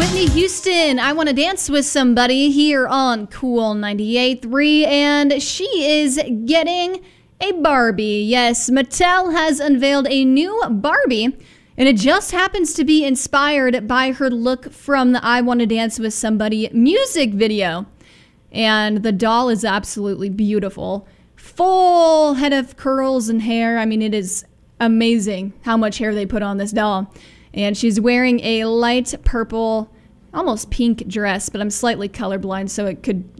Whitney Houston, I Want to Dance with Somebody here on Cool 98.3, and she is getting a Barbie. Yes, Mattel has unveiled a new Barbie, and it just happens to be inspired by her look from the I Want to Dance with Somebody music video. And the doll is absolutely beautiful. Full head of curls and hair. I mean, it is amazing how much hair they put on this doll. And she's wearing a light purple, almost pink dress, but I'm slightly colorblind, so it could